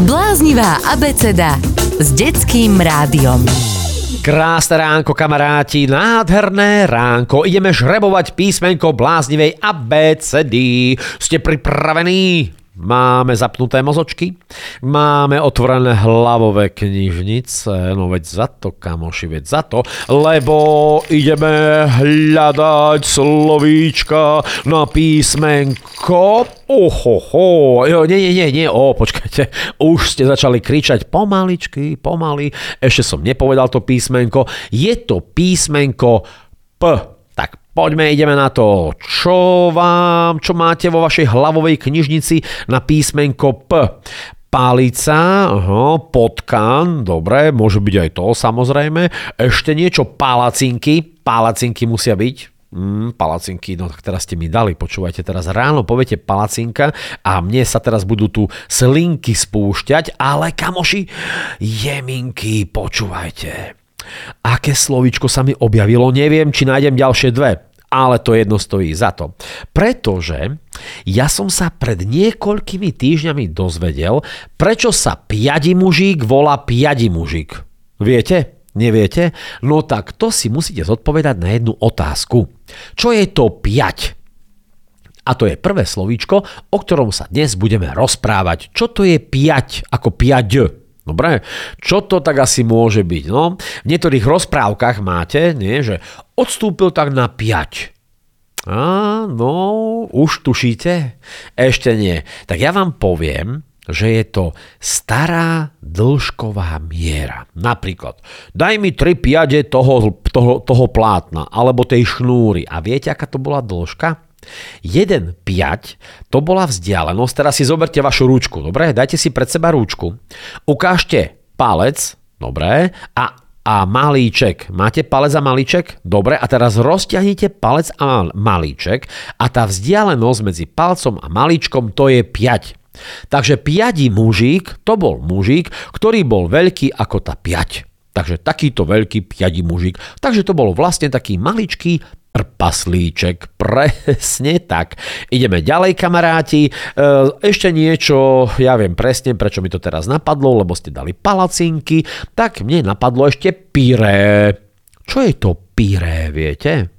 Bláznivá abeceda s detským rádiom. Krásne ránko, kamaráti, nádherné ránko. Ideme žrebovať písmenko bláznivej abecedy. Ste pripravení? Máme zapnuté mozočky, máme otvorené hlavové knižnice, no veď za to, kamoši, veď za to, lebo ideme hľadať slovíčka na písmenko. Nie, počkajte, už ste začali kričať pomaly, ešte som nepovedal to písmenko, je to písmenko P. Tak poďme, ideme na to. Čo máte vo vašej hlavovej knižnici na písmenko P? Palica, potkan, dobre, môže byť aj to, samozrejme. Ešte niečo, palacinky musia byť. Palacinky, no tak teraz ste mi dali, počúvajte, teraz ráno poviete palacinka a mne sa teraz budú tu slinky spúšťať, ale kamoši, jeminky, počúvajte. Aké slovíčko sa mi objavilo, neviem, či nájdem ďalšie dve, ale to jedno stojí za to. Pretože ja som sa pred niekoľkými týždňami dozvedel, prečo sa piadi mužík volá piadi mužík. Viete? Neviete? No tak to si musíte zodpovedať na jednu otázku. Čo je to piať? A to je prvé slovíčko, o ktorom sa dnes budeme rozprávať. Čo to je piať ako piať? Dobre, čo to tak asi môže byť? No, v niektorých rozprávkach máte, že odstúpil tak na piať. No, už tušíte? Ešte nie. Tak ja vám poviem, že je to stará dĺžková miera. Napríklad, daj mi 3 piade toho plátna, alebo tej šnúry. A viete, aká to bola dĺžka? 1 piať, to bola vzdialenosť. Teraz si zoberte vašu rúčku, dobre? Dajte si pred seba rúčku. Ukážte palec, dobre? A malíček. Máte palec a malíček? Dobre, a teraz rozťahnite palec a malíček a tá vzdialenosť medzi palcom a malíčkom to je piať. Takže piadi mužík, to bol mužík, ktorý bol veľký ako tá piať. Takže takýto veľký piadi mužík. Takže to bol vlastne taký maličký trpaslíček, presne tak. Ideme ďalej, kamaráti. Ešte niečo, ja viem presne, prečo mi to teraz napadlo, lebo ste dali palacinky, tak mne napadlo ešte pyré. Čo je to pyré, viete?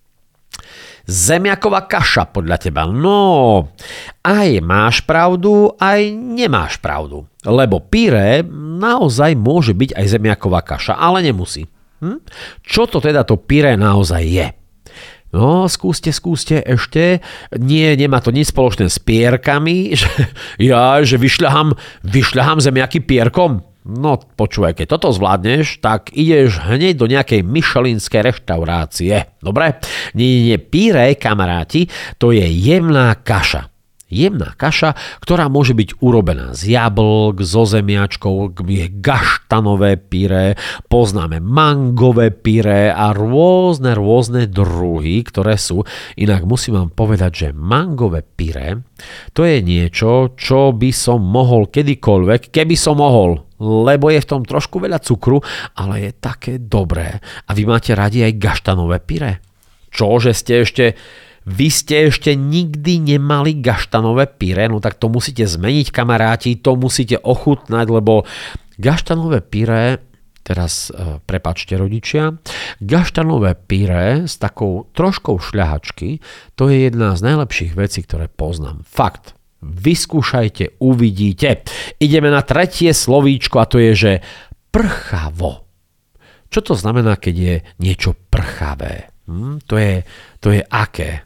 Zemiaková kaša podľa teba. No, aj máš pravdu, aj nemáš pravdu. Lebo pyré naozaj môže byť aj zemiaková kaša, ale nemusí. Čo to teda to pyré naozaj je? No, skúste ešte. Nie, nemá to nič spoločné s pierkami, že vyšľahám zemiaky pierkom. No, počúvaj, keď toto zvládneš, tak ideš hneď do nejakej michelinskej reštaurácie. Dobre? Nie, pyré, kamaráti, to je jemná kaša. Jemná kaša, ktorá môže byť urobená z jablk, zo zemiačkov, je gaštanové pyré, poznáme mangové pyré a rôzne druhy, ktoré sú. Inak musím vám povedať, že mangové pyré, to je niečo, čo by som mohol kedykoľvek, keby som mohol, lebo je v tom trošku veľa cukru, ale je také dobré. A vy máte radi aj gaštanové pyré? Čože vy ste ešte nikdy nemali gaštanové pyré, no tak to musíte zmeniť, kamaráti, to musíte ochutnať, lebo gaštanové pyré, teraz prepáčte rodičia, gaštanové pyré s takou troškou šľahačky, to je jedna z najlepších vecí, ktoré poznám. Fakt, vyskúšajte, uvidíte. Ideme na tretie slovíčko a to je, že prchavo. Čo to znamená, keď je niečo prchavé? To je aké?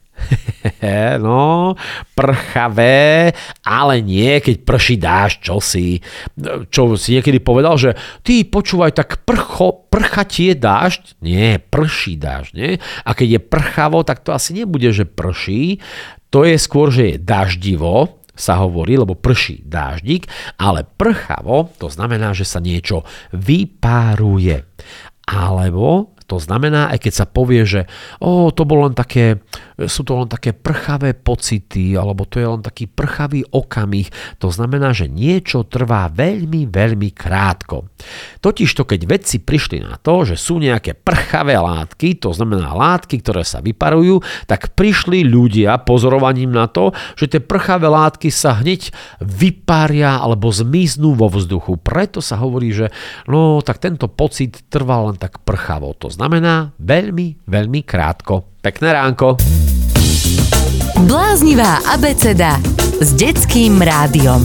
No, prchavé, ale nie, keď prší dážď, čo si niekedy povedal, že ty počúvaj, tak prchatie dážď? Nie, prší dážď, nie? A keď je prchavo, tak to asi nebude, že prší, to je skôr, že je daždivo, sa hovorí, lebo prší dáždik, ale prchavo, to znamená, že sa niečo vypáruje. Alebo To znamená, aj keď sa povie, že sú to len také prchavé pocity, alebo to je len taký prchavý okamih, to znamená, že niečo trvá veľmi, veľmi krátko. Totižto, keď vedci prišli na to, že sú nejaké prchavé látky, to znamená látky, ktoré sa vyparujú, tak prišli ľudia pozorovaním na to, že tie prchavé látky sa hneď vypária alebo zmiznú vo vzduchu. Preto sa hovorí, že tak tento pocit trvá len tak prchavo. To znamená veľmi, veľmi krátko. Pekné ránko. Bláznivá abeceda s Detským rádiom.